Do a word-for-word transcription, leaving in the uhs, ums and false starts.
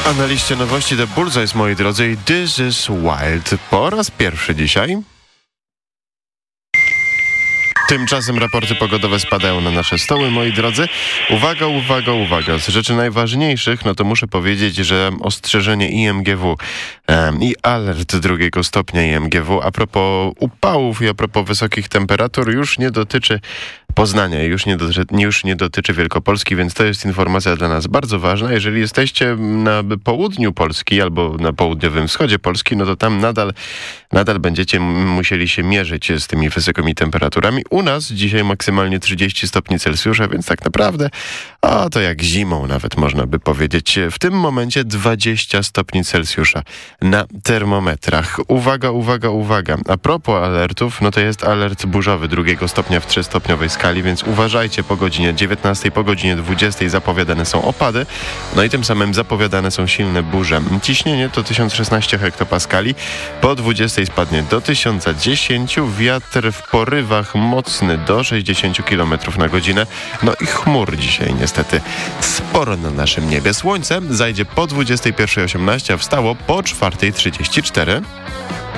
A na liście nowości The Bullseye, moi drodzy, i This is Wild. Po raz pierwszy dzisiaj. Tymczasem raporty pogodowe spadają na nasze stoły, moi drodzy. Uwaga, uwaga, uwaga. Z rzeczy najważniejszych, no to muszę powiedzieć, że ostrzeżenie I M G W um, i alert drugiego stopnia I M G W a propos upałów i a propos wysokich temperatur już nie dotyczy Poznania, już nie, dotyczy, już nie dotyczy Wielkopolski, więc to jest informacja dla nas bardzo ważna. Jeżeli jesteście na południu Polski albo na południowym wschodzie Polski, no to tam nadal, nadal będziecie musieli się mierzyć z tymi wysokimi temperaturami. U nas dzisiaj maksymalnie trzydzieści stopni Celsjusza, więc tak naprawdę o, to jak zimą nawet można by powiedzieć. W tym momencie dwadzieścia stopni Celsjusza na termometrach. Uwaga, uwaga, uwaga. A propos alertów, no to jest alert burzowy drugiego stopnia w trzystopniowej skali, więc uważajcie, po godzinie dziewiętnastej, po godzinie dwudziestej zapowiadane są opady, no i tym samym zapowiadane są silne burze. Ciśnienie to tysiąc szesnaście hektopaskali, po dwudziestej spadnie do tysiąc dziesięć, wiatr w porywach mocny do sześćdziesiąt kilometrów na godzinę, no i chmur dzisiaj niestety sporo na naszym niebie. Słońce zajdzie po dwudziestej pierwszej osiemnaście, a wstało po czwartej trzydzieści cztery.